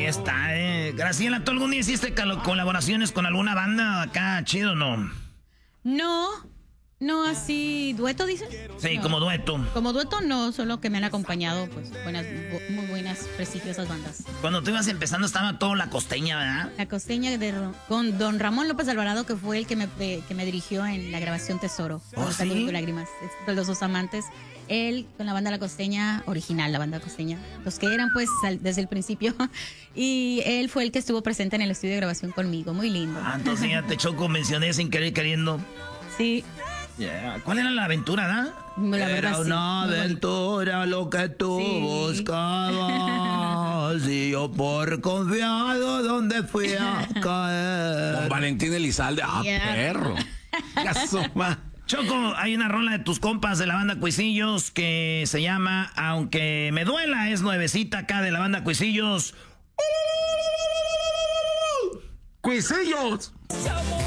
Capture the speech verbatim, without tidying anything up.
Ahí está, eh. Graciela, ¿tú algún día hiciste colaboraciones con alguna banda acá chido o no? No, no así, ¿dueto dicen? Sí, no. como dueto. Como dueto no, solo que me han acompañado, pues, buenas, muy buenas, prestigiosas bandas. Cuando tú ibas empezando estaba todo La Costeña, ¿verdad? La Costeña de, con don Ramón López Alvarado, que fue el que me, que me dirigió en la grabación Tesoro. ¿Oh, sí? Lágrimas, de los dos amantes. Él con la banda La Costeña, original, la banda Costeña, los que eran pues desde el principio, y él fue el que estuvo presente en el estudio de grabación conmigo, muy lindo. Ah, entonces ya te echó convencioné sin querer queriendo. Sí. Yeah. ¿Cuál era la aventura, da? La era verdad, una sí, aventura lo que tú sí. buscabas y yo por confiado donde fui a caer. Con Valentín Elizalde, ah, Yeah. perro. Ya suma. Choco, hay una rola de tus compas de la banda Cuisillos que se llama Aunque me duela, es nuevecita acá de la banda Cuisillos. ¡Cuisillos!